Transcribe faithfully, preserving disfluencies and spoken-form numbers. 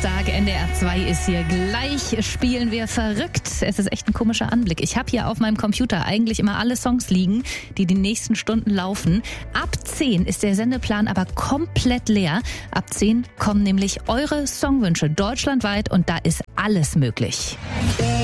Donnerstag, N D R zwei ist hier. Gleich spielen wir verrückt. Es ist echt ein komischer Anblick. Ich habe hier auf meinem Computer eigentlich immer alle Songs liegen, die die nächsten Stunden laufen. Ab zehn ist der Sendeplan aber komplett leer. Ab zehn kommen nämlich eure Songwünsche deutschlandweit und da ist alles möglich.